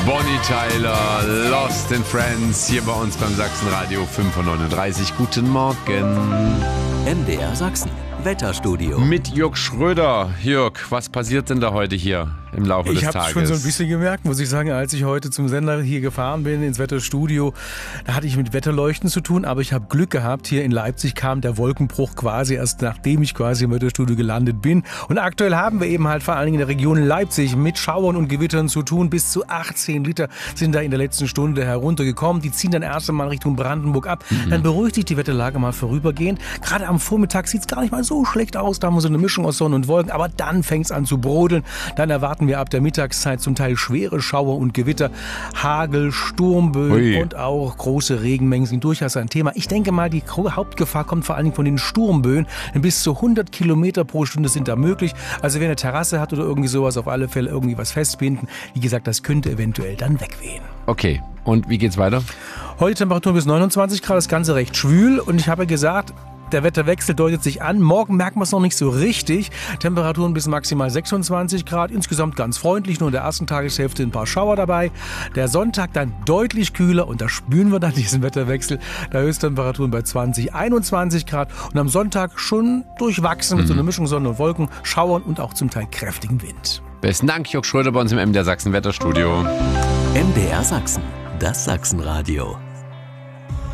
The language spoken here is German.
Bonnie Tyler, Lost in Friends, hier bei uns beim Sachsenradio 5:39 Uhr. Guten Morgen. MDR Sachsen, Wetterstudio. Mit Jörg Schröder. Jörg, was passiert denn da heute hier im Laufe des Tages? Ich habe schon so ein bisschen gemerkt, muss ich sagen, als ich heute zum Sender hier gefahren bin, ins Wetterstudio. Da hatte ich mit Wetterleuchten zu tun, aber ich habe Glück gehabt. Hier in Leipzig kam der Wolkenbruch quasi erst nachdem ich quasi im Wetterstudio gelandet bin. Und aktuell haben wir eben halt vor allen Dingen in der Region Leipzig mit Schauern und Gewittern zu tun. Bis zu 18 Liter sind da in der letzten Stunde heruntergekommen. Die ziehen dann erst einmal Richtung Brandenburg ab. Dann beruhigt sich die Wetterlage mal vorübergehend. Gerade am Vormittag sieht es gar nicht mal so schlecht aus. Da haben wir so eine Mischung aus Sonne und Wolken. Aber dann fängt es an zu brodeln. Dann erwarten wir ab der Mittagszeit zum Teil schwere Schauer und Gewitter. Hagel, Sturmböen und auch große Regenmengen sind durchaus ein Thema. Ich denke mal, die Hauptgefahr kommt vor allen Dingen von den Sturmböen. Bis zu 100 Kilometer pro Stunde sind da möglich. Also wer eine Terrasse hat oder irgendwie sowas, auf alle Fälle irgendwie was festbinden. Wie gesagt, das könnte eventuell dann wegwehen. Okay, und wie geht's weiter? Heute Temperatur bis 29 Grad, das Ganze recht schwül. Und ich habe gesagt, der Wetterwechsel deutet sich an. Morgen merken wir es noch nicht so richtig. Temperaturen bis maximal 26 Grad. Insgesamt ganz freundlich. Nur in der ersten Tageshälfte ein paar Schauer dabei. Der Sonntag dann deutlich kühler. Und da spüren wir dann diesen Wetterwechsel. Der Höchsttemperaturen bei 20, 21 Grad. Und am Sonntag schon durchwachsen mit so einer Mischung Sonne und Wolken, Schauern und auch zum Teil kräftigem Wind. Besten Dank, Jörg Schröder bei uns im MDR Sachsen Wetterstudio. MDR Sachsen, das Sachsenradio.